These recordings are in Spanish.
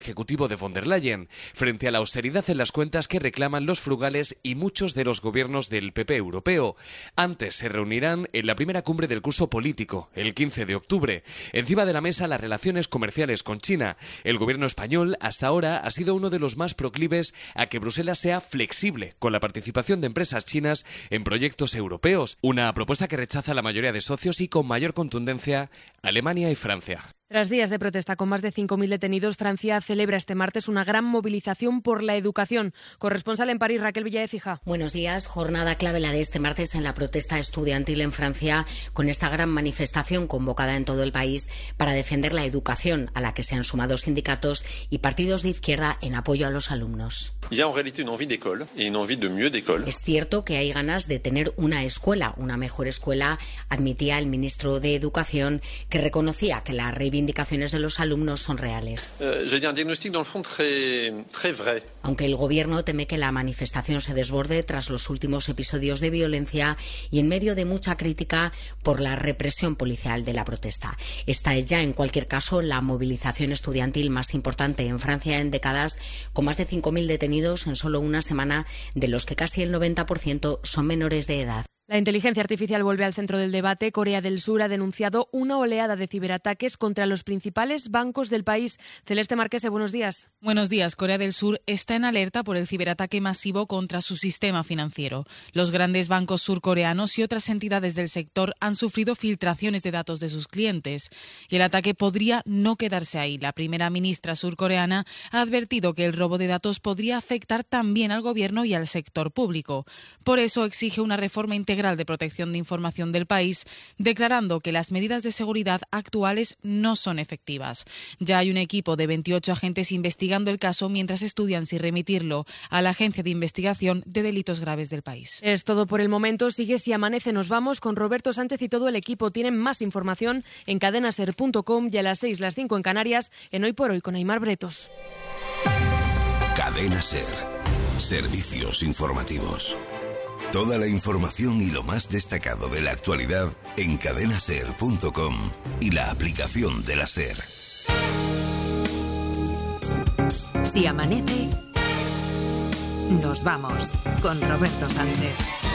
ejecutivo de von der Leyen, frente a la austeridad en las cuentas que reclaman los frugales y muchos de los gobiernos del PP europeo. Antes se reunirán en la primera cumbre del curso político, el 15 de octubre. Encima de la mesa las relaciones comerciales con China. El gobierno español hasta ahora ha sido uno de los más proclives a que Bruselas sea flexible con la participación de empresas chinas en proyectos europeos, una propuesta que rechaza la mayoría de socios y con mayor contundencia Alemania y Francia. Tras días de protesta con más de 5.000 detenidos, Francia celebra este martes una gran movilización por la educación. Corresponsal en París, Raquel Villaécija. Buenos días. Jornada clave la de este martes en la protesta estudiantil en Francia, con esta gran manifestación convocada en todo el país para defender la educación, a la que se han sumado sindicatos y partidos de izquierda en apoyo a los alumnos. Es cierto que hay ganas de tener una escuela, una mejor escuela, admitía el ministro de Educación, que reconocía que la reivindicaciones de los alumnos son reales. Aunque el gobierno teme que la manifestación se desborde tras los últimos episodios de violencia y en medio de mucha crítica por la represión policial de la protesta. Esta es ya, en cualquier caso, la movilización estudiantil más importante en Francia en décadas, con más de 5.000 detenidos en solo una semana, de los que casi el 90% son menores de edad. La inteligencia artificial vuelve al centro del debate. Corea del Sur ha denunciado una oleada de ciberataques contra los principales bancos del país. Celeste Marquese, buenos días. Buenos días. Corea del Sur está en alerta por el ciberataque masivo contra su sistema financiero. Los grandes bancos surcoreanos y otras entidades del sector han sufrido filtraciones de datos de sus clientes. Y el ataque podría no quedarse ahí. La primera ministra surcoreana ha advertido que el robo de datos podría afectar también al gobierno y al sector público. Por eso exige una reforma integral de protección de información del país, declarando que las medidas de seguridad actuales no son efectivas. Ya hay un equipo de 28 agentes investigando el caso mientras estudian si remitirlo a la Agencia de Investigación de Delitos Graves del país. Es todo por el momento. Sigue Si Amanece. Nos vamos con Roberto Sánchez y todo el equipo. Tienen más información en cadenaser.com y a las 6, las 5 en Canarias, en Hoy por Hoy con Aimar Bretos. Cadena Ser. Servicios informativos. Toda la información y lo más destacado de la actualidad en cadenaser.com y la aplicación de la SER. Si amanece, nos vamos con Roberto Sánchez.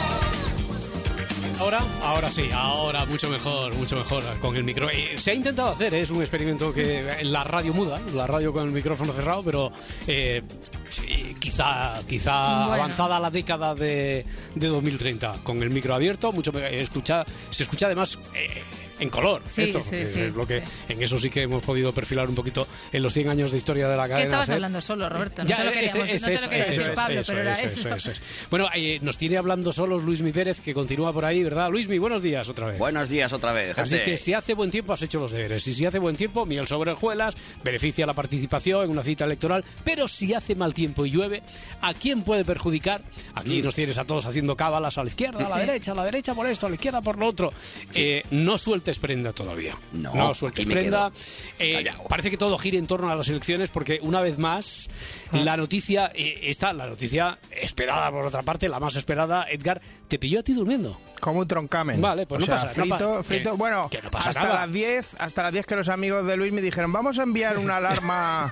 Ahora sí, ahora mucho mejor con el micro. Se ha intentado hacer, es un experimento que la radio muda, la radio con el micrófono cerrado, pero sí, quizá bueno, avanzada la década de 2030, con el micro abierto, se escucha además en color. Sí, esto, sí, es lo que en eso sí que hemos podido perfilar un poquito en los 100 años de historia de la cadena. ¿Qué estabas hablando solo, Roberto? No te lo querías decir, Pablo, pero era eso. Bueno, nos tiene hablando solos Luismi Pérez, que continúa por ahí, ¿verdad? Luismi, buenos días otra vez. Buenos días otra vez, gente. Así que si hace buen tiempo has hecho los deberes, y si hace buen tiempo, miel sobre hojuelas, beneficia la participación en una cita electoral, pero si hace mal tiempo y llueve, ¿a quién puede perjudicar? Aquí nos tienes a todos haciendo cábalas a la izquierda, a la derecha por esto, a la izquierda por lo otro. No sueltes prenda todavía. No sueltes prenda. Parece que todo gira en torno a las elecciones, porque una vez más la noticia esperada, por otra parte, la más esperada, Edgar, te pilló a ti durmiendo. Como un troncamen. Vale, pues frito. Bueno, que no pasa hasta nada. Hasta las 10 que los amigos de Luis me dijeron, vamos a enviar una alarma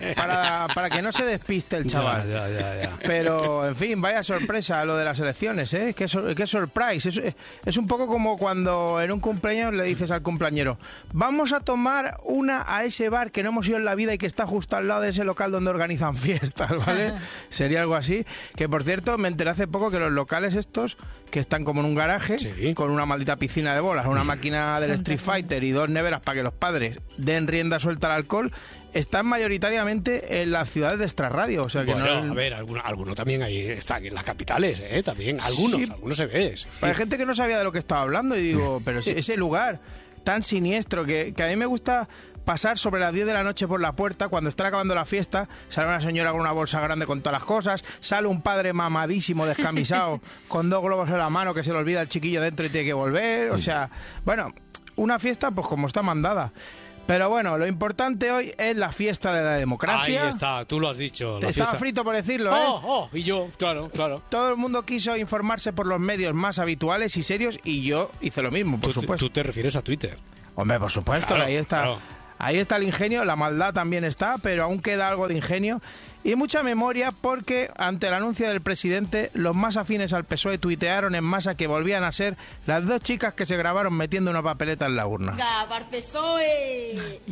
para que no se despiste el chaval. Ya. Pero, en fin, vaya sorpresa lo de las elecciones, ¿eh? Qué surprise. Es un poco como cuando en un cumpleaños le dices al cumpleañero, vamos a tomar una a ese bar que no hemos ido en la vida y que está justo al lado de ese local donde organizan fiestas, ¿vale? Sería algo así. Que, por cierto, me enteré hace poco que los locales estos, que están como en un garaje, con una maldita piscina de bolas, una máquina del Street Fighter y 2 neveras para que los padres den rienda suelta al alcohol, están mayoritariamente en las ciudades de extrarradio. O sea que a ver, alguno también ahí está, en las capitales, también, algunos se ve. Hay gente que no sabía de lo que estaba hablando y digo, pero ese lugar tan siniestro que a mí me gusta pasar sobre las 10 de la noche por la puerta, cuando están acabando la fiesta, sale una señora con una bolsa grande con todas las cosas, sale un padre mamadísimo, descamisado, con 2 globos en la mano, que se le olvida el chiquillo dentro y tiene que volver. O sea, bueno, una fiesta pues como está mandada. Pero bueno, lo importante hoy es la fiesta de la democracia. Ahí está, tú lo has dicho. Estaba frito por decirlo, y yo, claro. Todo el mundo quiso informarse por los medios más habituales y serios, y yo hice lo mismo, por supuesto. Tú te refieres a Twitter. Hombre, por supuesto, claro, ahí está. Claro. Ahí está el ingenio, la maldad también está, pero aún queda algo de ingenio y mucha memoria porque ante el anuncio del presidente, los más afines al PSOE tuitearon en masa que volvían a ser las 2 chicas que se grabaron metiendo una papeleta en la urna. ¡Para el PSOE!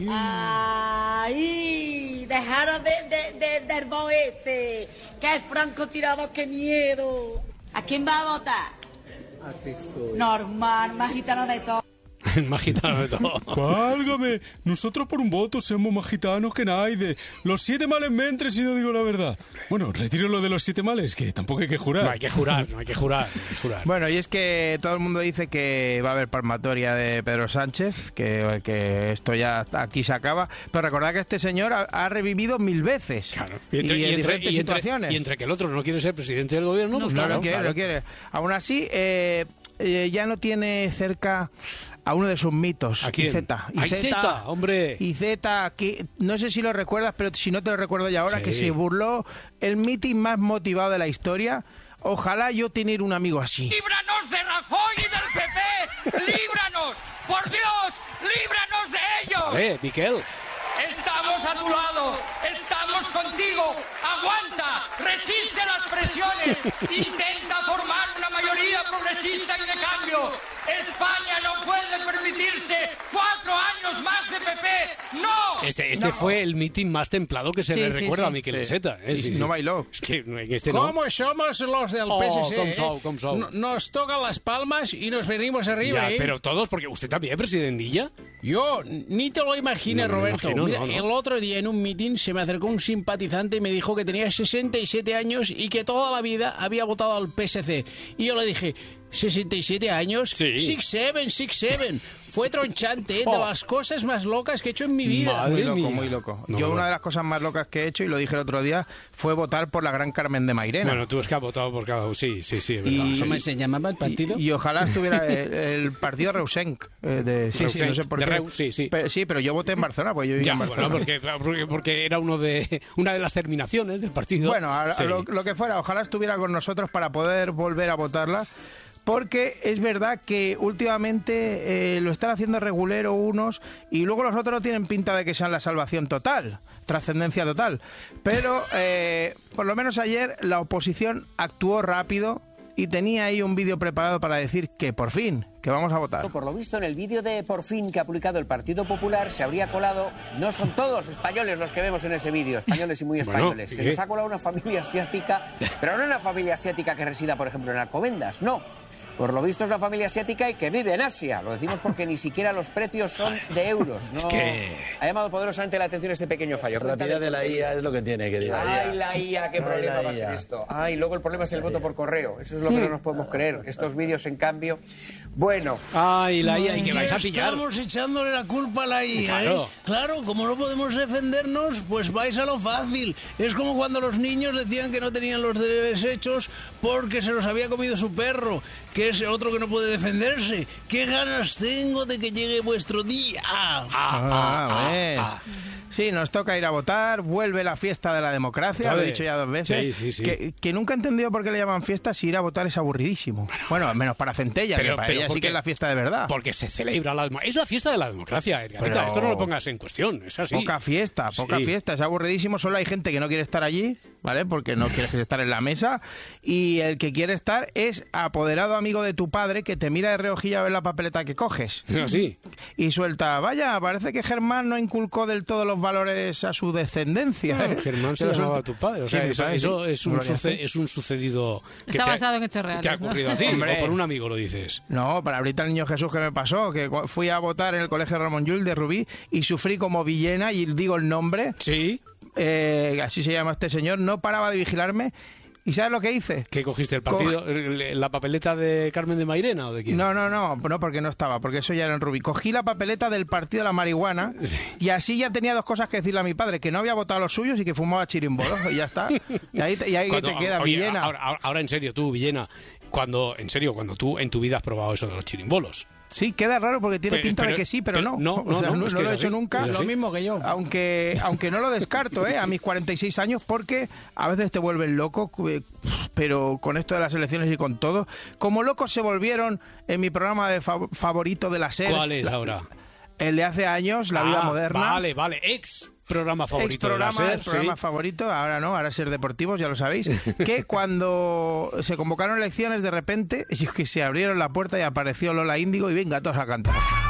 ¡Ay! ¡Dejaros del boete! ¡Qué es francotirador, qué miedo! ¿A quién va a votar? Al PSOE. Normal, más gitano de todo. Más gitano de todo. Válgame, nosotros por un voto somos más gitanos que nadie. Los 7 males me entren si no digo la verdad. Bueno, retiro lo de los 7 males, que tampoco hay que jurar. No hay que jurar. Bueno, y es que todo el mundo dice que va a haber palmatoria de Pedro Sánchez, que esto ya aquí se acaba, pero recordad que este señor ha revivido 1000 veces. Claro. Y en diferentes situaciones. Y entre que el otro no quiere ser presidente del gobierno, pues no lo quiere. Aún así, ya no tiene cerca a uno de sus mitos. ¿A quién? Izeta, hombre. Izeta, que no sé si lo recuerdas, pero si no te lo recuerdo ya ahora, sí. Que se burló el mitin más motivado de la historia. Ojalá yo tener un amigo así. ¡Líbranos de Rajoy y del PP! ¡Líbranos! ¡Por Dios! ¡Líbranos de ellos! Miquel. Estamos a tu lado, estamos contigo. Aguanta, resiste las presiones, intenta formar una mayoría progresista y de cambio. España no puede permitirse 4 años más de PP. ¡No! Este fue el mitin más templado que se le recuerda a Miquel Iceta. No bailó. Es que este ¿Cómo somos los del PSC? Com sou. Nos tocan las palmas y nos venimos arriba. Ya, pero todos, porque usted también, presidentilla. Yo ni te lo imaginé, No, Roberto. imagino, Mira, no. el otro día en un mitin se me acercó un simpatizante y me dijo que tenía 67 años y que toda la vida había votado al PSC. Y yo le dije, ¿67 años? Sí. 6'7". Fue tronchante, de las cosas más locas que he hecho en mi vida. Muy loco. Yo una de las cosas más locas que he hecho, y lo dije el otro día, fue votar por la gran Carmen de Mairena. Bueno, tú es que has votado por cada... Sí, es verdad. ¿Cómo se llamaba el partido? Y ojalá estuviera el partido Reusenc. No sé por qué. Sí, pero yo voté en Barcelona, pues yo vivía en Barcelona. Porque era una de las terminaciones del partido. Bueno, lo que fuera, ojalá estuviera con nosotros para poder volver a votarla. Porque es verdad que últimamente lo están haciendo regulero unos y luego los otros tienen pinta de que sean la salvación total, trascendencia total. Pero por lo menos ayer la oposición actuó rápido y tenía ahí un vídeo preparado para decir que por fin, que vamos a votar. Por lo visto, en el vídeo de Por fin que ha publicado el Partido Popular se habría colado, no son todos españoles los que vemos en ese vídeo, españoles y muy españoles. Se nos ha colado una familia asiática, pero no una familia asiática que resida, por ejemplo, en Alcobendas, no. Por lo visto es una familia asiática y que vive en Asia. Lo decimos porque ni siquiera los precios son de euros. No. Es que... Ha llamado poderosamente la atención este pequeño fallo. La rapidez de la IA es lo que tiene, querida. Ay, la IA, qué problema va a ser esto. Ay, luego el problema es el voto por correo. Eso es lo que no nos podemos creer. Estos vídeos, en cambio... Bueno. Ay, la IA, ¿y que vais a pillar? Estamos echándole la culpa a la IA. Claro. Claro, como no podemos defendernos, pues vais a lo fácil. Es como cuando los niños decían que no tenían los deberes hechos porque se los había comido su perro, que es otro que no puede defenderse. ¿Qué ganas tengo de que llegue vuestro día? Sí, nos toca ir a votar, vuelve la fiesta de la democracia, lo he dicho ya 2 veces. Sí. Que nunca he entendido por qué le llaman fiesta si ir a votar es aburridísimo. Bueno, menos para Centella, que para ella sí que es la fiesta de verdad. Porque se celebra la democracia. Es la fiesta de la democracia, Edgarita. Esto no lo pongas en cuestión, es así. Poca fiesta, es aburridísimo. Solo hay gente que no quiere estar allí, ¿vale? Porque no quieres estar en la mesa. Y el que quiere estar es apoderado amigo de tu padre que te mira de reojillo a ver la papeleta que coges. Así. Y suelta, vaya, parece que Germán no inculcó del todo los valores a su descendencia. Germán se llamaba a tu padre. O sea, eso es un sucedido que está basado en hechos reales. ¿Qué ha ocurrido a ti? Hombre. O por un amigo lo dices. No, para ahorita el niño Jesús que me pasó, que fui a votar en el colegio Ramón Llull de Rubí y sufrí como villena, y digo el nombre. Sí. Así se llama este señor, no paraba de vigilarme. ¿Y sabes lo que hice? ¿Qué cogiste? ¿El partido? ¿La papeleta de Carmen de Mairena o de quién? No, porque no estaba, porque eso ya era en Rubí. Cogí la papeleta del partido de la marihuana y así ya tenía 2 cosas que decirle a mi padre, que no había votado a los suyos y que fumaba chirimbolos, y ya está. Y ahí te queda, Villena. Ahora en serio, tú, Villena, cuando tú en tu vida has probado eso de los chirimbolos. Sí, queda raro porque tiene pinta de que sí, pero no. No lo he hecho nunca. Es lo mismo que yo. Aunque no lo descarto, a mis 46 años, porque a veces te vuelven loco, pero con esto de las elecciones y con todo. Como locos se volvieron en mi programa de favorito de la SER. ¿Cuál es ahora? El de hace años, La Vida Moderna. Vale, programa favorito de la SER, el programa favorito, ahora no, ahora Ser Deportivos, ya lo sabéis, que cuando se convocaron elecciones, de repente, es que se abrieron la puerta y apareció Lola Índigo y venga, todos a cantar.